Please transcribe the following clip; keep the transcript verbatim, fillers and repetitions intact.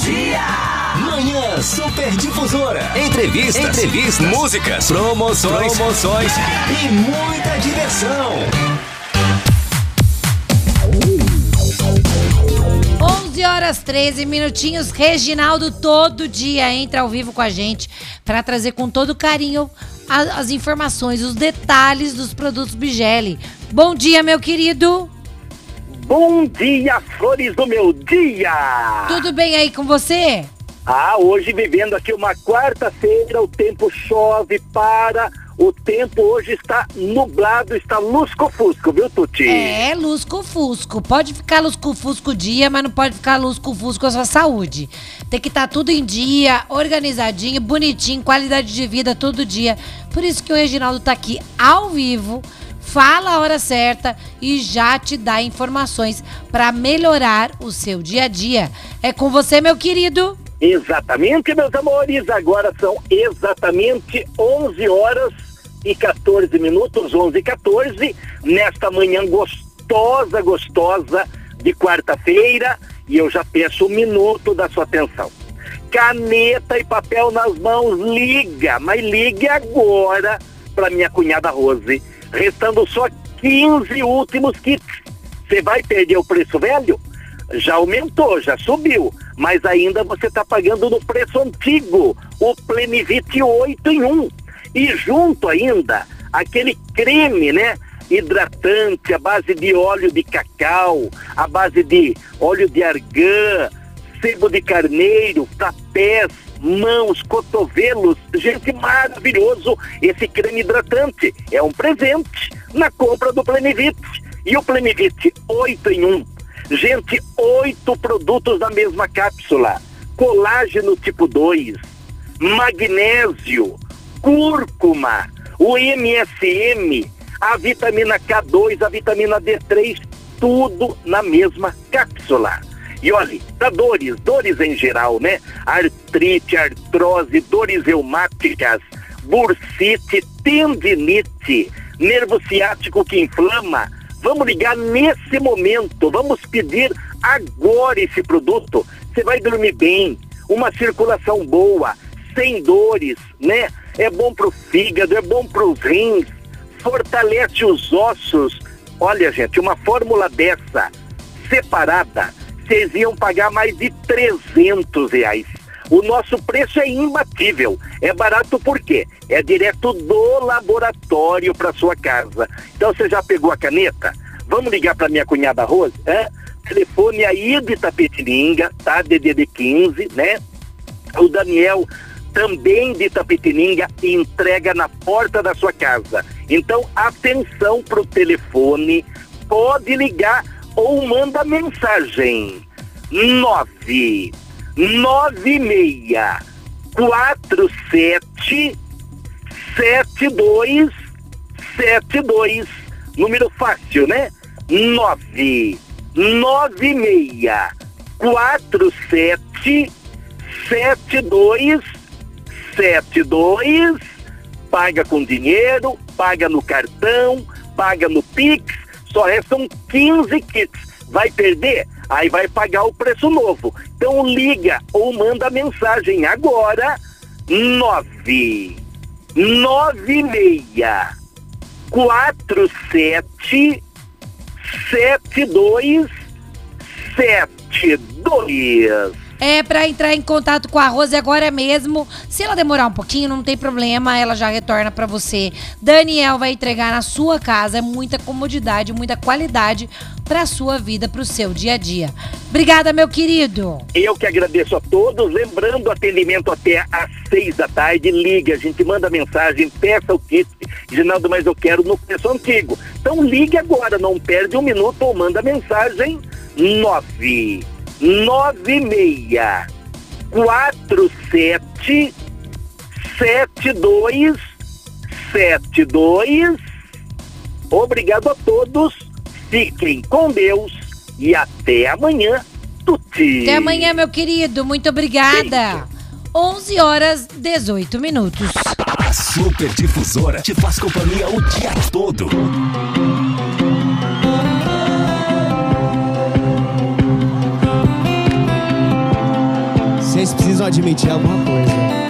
dia. Manhã Super Difusora. Entrevistas, Entrevistas, músicas, promoções, promoções e muita diversão. onze horas treze minutinhos. Reginaldo todo dia entra ao vivo com a gente para trazer com todo carinho as, as informações, os detalhes dos produtos Bigele. Bom dia, meu querido. Bom dia, flores do meu dia. Tudo bem aí com você? Ah, hoje vivendo aqui uma quarta-feira, o tempo chove, para, o tempo hoje está nublado, está lusco-fusco, viu, Tuti? É, lusco-fusco. Pode ficar lusco-fusco o dia, mas não pode ficar lusco-fusco a sua saúde. Tem que estar tudo em dia, organizadinho, bonitinho, qualidade de vida todo dia. Por isso que o Reginaldo tá aqui ao vivo, fala a hora certa e já te dá informações para melhorar o seu dia a dia. É com você, meu querido. Exatamente, meus amores. Agora são exatamente onze horas e quatorze minutos, onze e quatorze, nesta manhã gostosa, gostosa de quarta-feira, e eu já peço um minuto da sua atenção. Caneta e papel nas mãos, liga, mas ligue agora para minha cunhada Rose. Restando só quinze últimos kits. Você vai perder o preço velho? Já aumentou, já subiu, mas ainda você está pagando no preço antigo, o Plenivit oito em um. E junto ainda, aquele creme, né, hidratante, à base de óleo de cacau, à base de óleo de argã, sebo de carneiro, para pés, mãos, cotovelos. Gente, maravilhoso esse creme hidratante. É um presente na compra do Plenivit. E o Plenivit oito em um. Gente, oito produtos na mesma cápsula. Colágeno tipo dois, magnésio, cúrcuma, o M S M, a vitamina K dois, a vitamina D três, tudo na mesma cápsula. E olha, dá dores, dores em geral, né? Artrite, artrose, dores reumáticas, bursite, tendinite, nervo ciático que inflama. Vamos ligar nesse momento, vamos pedir agora esse produto. Você vai dormir bem, uma circulação boa, sem dores, né? É bom pro fígado, é bom pros rins, fortalece os ossos. Olha, gente, uma fórmula dessa, separada, vocês iam pagar mais de trezentos reais. O nosso preço é imbatível. É barato por quê? É direto do laboratório para sua casa. Então você já pegou a caneta? Vamos ligar para minha cunhada Rose? É? Telefone aí de Itapetininga, tá? D D D quinze, né? O Daniel também de Itapetininga entrega na porta da sua casa. Então atenção pro telefone, pode ligar ou manda mensagem. nove nove seis quatro sete sete dois sete dois. Número fácil, né? nove nove seis quatro sete sete dois sete dois. Paga com dinheiro, paga no cartão, paga no Pix. Só restam quinze kits. Vai perder? Aí vai pagar o preço novo. Então liga ou manda mensagem agora. nove nove seis quatro sete sete dois sete dois. É pra entrar em contato com a Rose agora mesmo. Se ela demorar um pouquinho, não tem problema, ela já retorna pra você. Daniel vai entregar na sua casa. É muita comodidade, muita qualidade pra sua vida, pro seu dia a dia. Obrigada, meu querido. Eu que agradeço a todos. Lembrando, atendimento até às seis da tarde. Liga, a gente manda mensagem, peça o kit. Ginaldo, mas eu quero no preço antigo. Então ligue agora, não perde um minuto ou manda mensagem. nove nove seis quatro sete sete dois sete dois. Obrigado a todos, fiquem com Deus e até amanhã, Tuti. Até amanhã, meu querido, muito obrigada. onze horas dezoito minutos. A Super Difusora te faz companhia o dia todo. Vocês precisam admitir alguma coisa.